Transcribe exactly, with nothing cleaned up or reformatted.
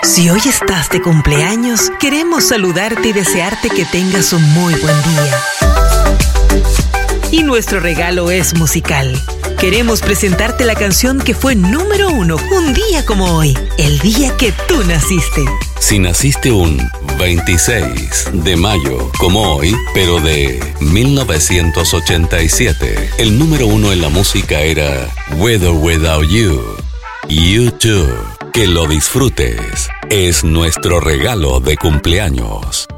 Si hoy estás de cumpleaños, queremos saludarte y desearte que tengas un muy buen día. Y nuestro regalo es musical. Queremos presentarte la canción que fue número uno un día como hoy, el día que tú naciste. Si naciste un veintiséis de mayo, como hoy, pero de mil novecientos ochenta y siete, el número uno en la música era With or Without You. You Too. Que lo disfrutes. Es nuestro regalo de cumpleaños.